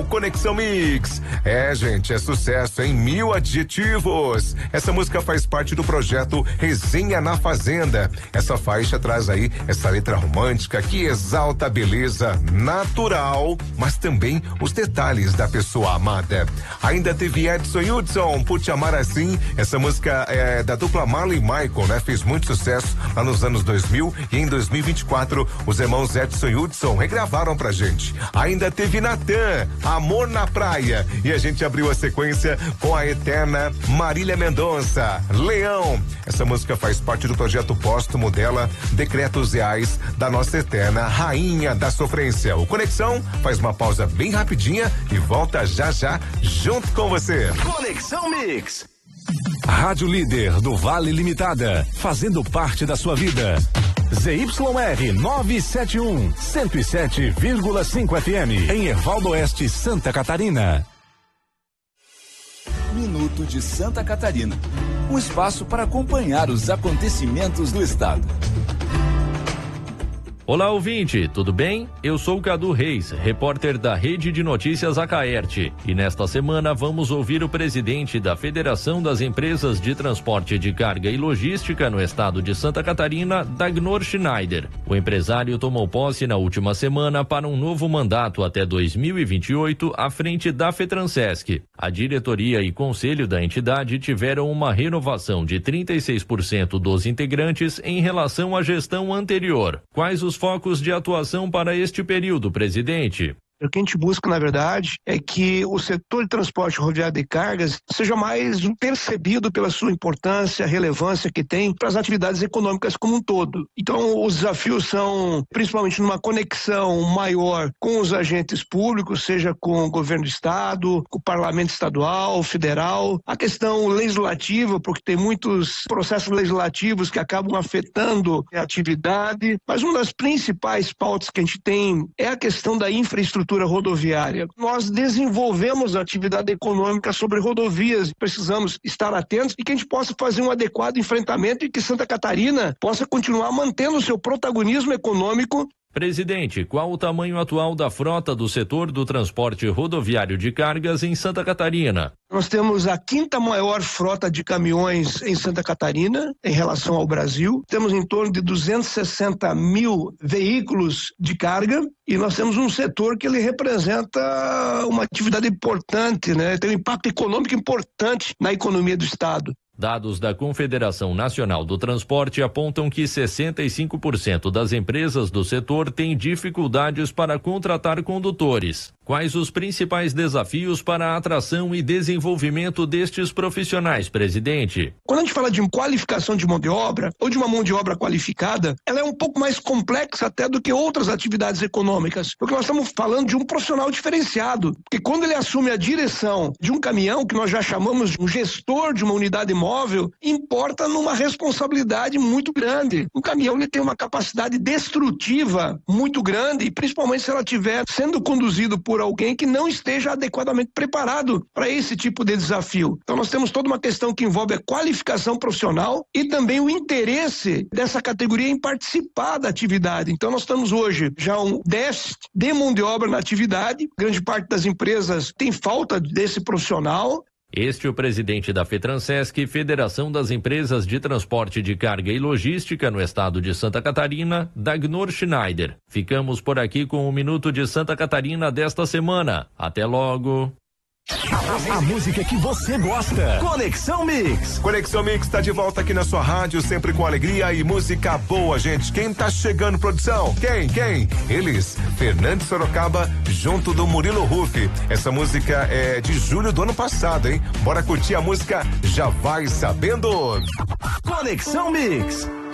Conexão Mix. Gente, é sucesso em 1000 adjetivos. Essa música faz parte do projeto Resenha na Fazenda. Essa faixa traz aí essa letra romântica que exalta a beleza natural, mas também os detalhes da pessoa amada. Ainda teve Edson Hudson, Por Te Amar Assim. Essa música é da dupla Marley e Michael, né? Fez muito sucesso lá nos anos 2000 e em 2024 os irmãos Edson e Hudson regravaram pra gente. Ainda teve Natan, Amor na Praia, e a gente abriu a sequência com a eterna Marília Mendonça, Leão. Essa música faz parte do projeto póstumo dela, Decretos Reais, da nossa eterna Rainha da Sofrência. O Conexão faz uma pausa bem rapidinha e volta já já junto com você. Conexão Mix. Rádio Líder do Vale Limitada, fazendo parte da sua vida. ZYR 971, 107,5 FM, em Ervaldo Oeste, Santa Catarina. Minuto de Santa Catarina. Um espaço para acompanhar os acontecimentos do estado. Olá, ouvinte, tudo bem? Eu sou o Cadu Reis, repórter da Rede de Notícias Acaerte, e nesta semana vamos ouvir o presidente da Federação das Empresas de Transporte de Carga e Logística no estado de Santa Catarina, Dagnor Schneider. O empresário tomou posse na última semana para um novo mandato até 2028 à frente da FETRANSESC. A diretoria e conselho da entidade tiveram uma renovação de 36% dos integrantes em relação à gestão anterior. Quais os focos de atuação para este período, presidente? O que a gente busca, na verdade, é que o setor de transporte rodoviário de cargas seja mais percebido pela sua importância, relevância que tem para as atividades econômicas como um todo. Então, os desafios são, principalmente, numa conexão maior com os agentes públicos, seja com o governo do estado, com o parlamento estadual, federal, a questão legislativa, porque tem muitos processos legislativos que acabam afetando a atividade, mas uma das principais pautas que a gente tem é a questão da infraestrutura rodoviária. Nós desenvolvemos a atividade econômica sobre rodovias, precisamos estar atentos e que a gente possa fazer um adequado enfrentamento e que Santa Catarina possa continuar mantendo o seu protagonismo econômico. Presidente, qual o tamanho atual da frota do setor do transporte rodoviário de cargas em Santa Catarina? Nós temos a 5ª maior frota de caminhões em Santa Catarina, em relação ao Brasil. Temos em torno de 260 mil veículos de carga e nós temos um setor que ele representa uma atividade importante, né? Tem um impacto econômico importante na economia do estado. Dados da Confederação Nacional do Transporte apontam que 65% das empresas do setor têm dificuldades para contratar condutores. Quais os principais desafios para a atração e desenvolvimento destes profissionais, presidente? Quando a gente fala de qualificação de mão de obra, ou de uma mão de obra qualificada, ela é um pouco mais complexa até do que outras atividades econômicas, porque nós estamos falando de um profissional diferenciado, porque quando ele assume a direção de um caminhão, que nós já chamamos de um gestor de uma unidade móvel, importa numa responsabilidade muito grande. Um caminhão ele tem uma capacidade destrutiva muito grande, e principalmente se ela estiver sendo conduzido por alguém que não esteja adequadamente preparado para esse tipo de desafio. Então nós temos toda uma questão que envolve a qualificação profissional e também o interesse dessa categoria em participar da atividade. Então nós estamos hoje já um déficit de mão de obra na atividade, grande parte das empresas tem falta desse profissional. Este é o presidente da FETRANSESC, Federação das Empresas de Transporte de Carga e Logística no estado de Santa Catarina, Dagnor Schneider. Ficamos por aqui com o Minuto de Santa Catarina desta semana. Até logo. A música que você gosta. Conexão Mix. Conexão Mix tá de volta aqui na sua rádio, sempre com alegria e música boa, gente. Quem tá chegando, produção? Quem? Eles, Fernando Sorocaba, junto do Murilo Ruff. Essa música é de julho do ano passado, hein? Bora curtir a música Já Vai Sabendo. Conexão Mix.